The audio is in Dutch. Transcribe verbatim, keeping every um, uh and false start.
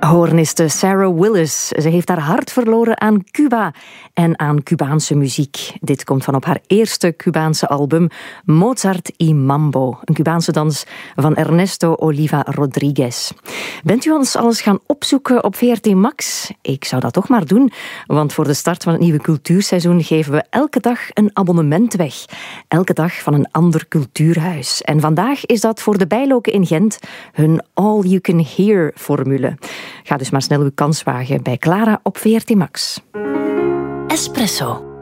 Hoorniste Sarah Willis. Ze heeft haar hart verloren aan Cuba en aan Cubaanse muziek. Dit komt van op haar eerste Cubaanse album Mozart y Mambo, een Cubaanse dans van Ernesto Oliva Rodriguez. Bent u ons alles gaan opzoeken op V R T Max? Ik zou dat toch maar doen, want voor de start van het nieuwe cultuurseizoen geven we elke dag een abonnement weg. Elke dag van een ander cultuurhuis. En vandaag is dat voor de Bijloken in Gent hun all-you-can-hear-formule. Ga dus maar snel uw kans wagen bij Clara op V R T Max. Espresso.